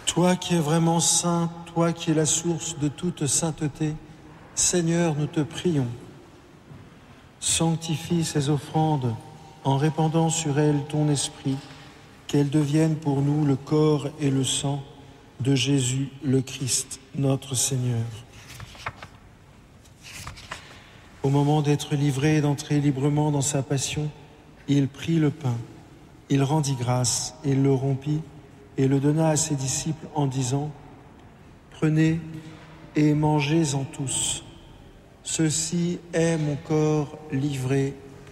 Toi qui es vraiment saint, toi qui es la source de toute sainteté, Seigneur, nous te prions. Sanctifie ces offrandes en répandant sur elles ton esprit, qu'elles deviennent pour nous le corps et le sang de Jésus le Christ, notre Seigneur. Au moment d'être livré et d'entrer librement dans sa passion, il prit le pain, il rendit grâce, il le rompit et le donna à ses disciples en disant « Prenez et mangez-en tous. Ceci est mon corps livré pour vous. »